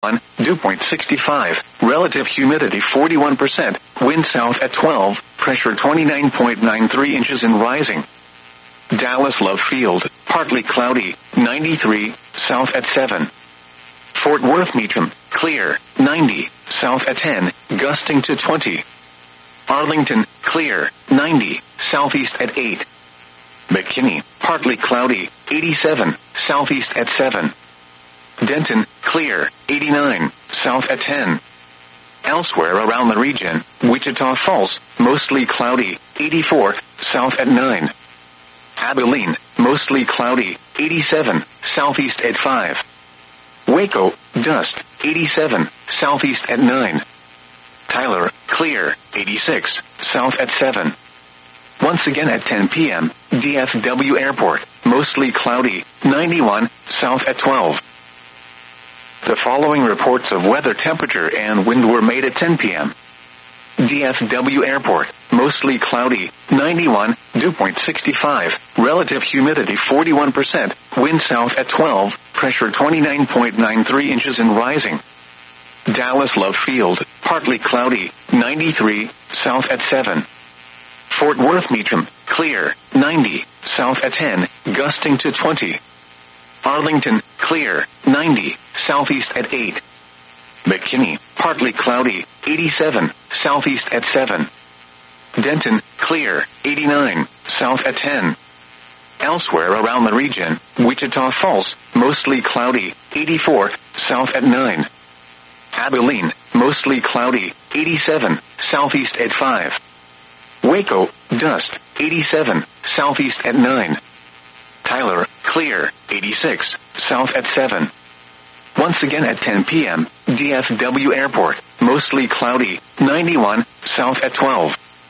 dew point 65, relative humidity 41%, wind south at 12, pressure 29.93 inches and rising. Dallas Love Field, partly cloudy, 93, south at 7. Fort Worth Meacham, clear, 90, south at 10, gusting to 20. Arlington, clear, 90, southeast at 8. McKinney, partly cloudy, 87, southeast at 7. Denton, clear, 89, south at 10. Elsewhere around the region, Wichita Falls, mostly cloudy, 84, south at 9. Abilene, mostly cloudy, 87, southeast at 5. Waco, dust, 87, southeast at 9. Tyler, clear, 86, south at 7. Once again at 10 p.m., DFW Airport, mostly cloudy, 91, south at 12. The following reports of weather, temperature, and wind were made at 10 p.m. DFW Airport, mostly cloudy, 91, dew point 65, relative humidity 41%, wind south at 12, pressure 29.93 inches and rising. Dallas Love Field, partly cloudy, 93, south at 7. Fort Worth Meacham, clear, 90, south at 10, gusting to 20. Arlington, clear, 90, southeast at 8. McKinney, partly cloudy, 87, southeast at 7. Denton, clear, 89, south at 10. Elsewhere around the region, Wichita Falls, mostly cloudy, 84, south at 9. Abilene, mostly cloudy, 87, southeast at 5. Waco, dust, 87, southeast at 9. Tyler, clear, 86, south at 7. Once again at 10 p.m., DFW Airport, mostly cloudy, 91, south at 12.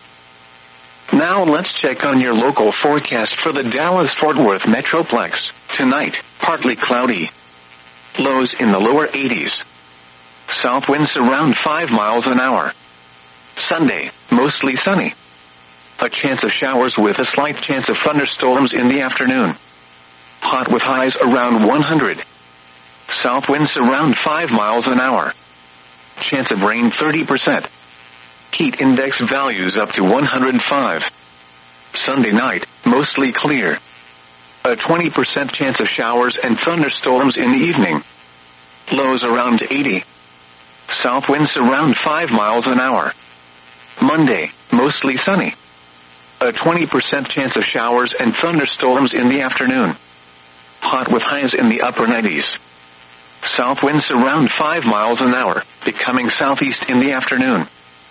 Now let's check on your local forecast for the Dallas-Fort Worth Metroplex. Tonight, partly cloudy. Lows in the lower 80s. South winds around 5 miles an hour. Sunday, mostly sunny. A chance of showers with a slight chance of thunderstorms in the afternoon. Hot with highs around 100. South winds around 5 miles an hour. Chance of rain 30%. Heat index values up to 105. Sunday night, mostly clear. A 20% chance of showers and thunderstorms in the evening. Lows around 80. South winds around 5 miles an hour. Monday, mostly sunny. A 20% chance of showers and thunderstorms in the afternoon. Hot with highs in the upper 90s. South winds around 5 miles an hour, becoming southeast in the afternoon.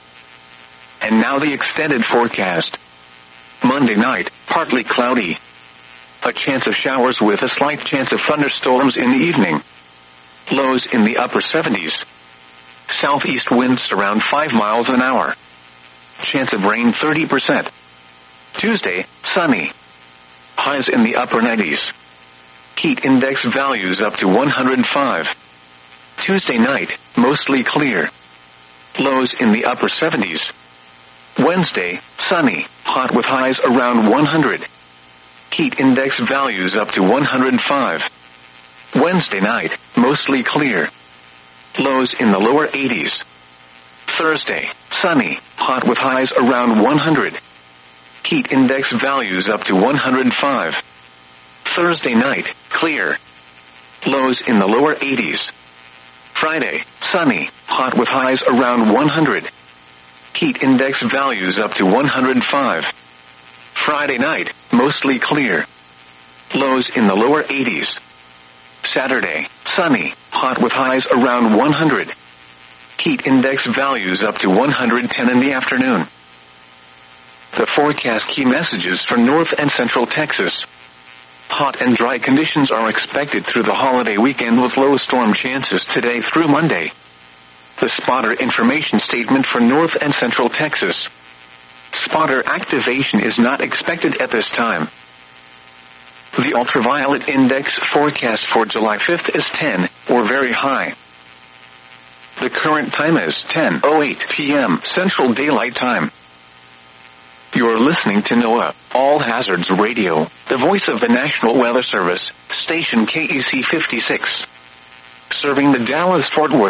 And now the extended forecast. Monday night, partly cloudy. A chance of showers with a slight chance of thunderstorms in the evening. Lows in the upper 70s. Southeast winds around 5 miles an hour. Chance of rain 30%. Tuesday, sunny. Highs in the upper 90s. Heat index values up to 105. Tuesday night, mostly clear. Lows in the upper 70s. Wednesday, sunny, hot with highs around 100. Heat index values up to 105. Wednesday night, mostly clear. Lows in the lower 80s. Thursday, sunny, hot with highs around 100. Heat index values up to 105. Thursday night, clear. Lows in the lower 80s. Friday, sunny, hot with highs around 100. Heat index values up to 105. Friday night, mostly clear. Lows in the lower 80s. Saturday, sunny, hot with highs around 100. Heat index values up to 110 in the afternoon. The forecast key messages for North and Central Texas. Hot and dry conditions are expected through the holiday weekend with low storm chances today through Monday. The spotter information statement for North and Central Texas. Spotter activation is not expected at this time. The ultraviolet index forecast for July 5th is 10, or very high. The current time is 10:08 p.m. Central Daylight Time. You're listening to NOAA, All Hazards Radio, the voice of the National Weather Service, station KEC 56. Serving the Dallas-Fort Worth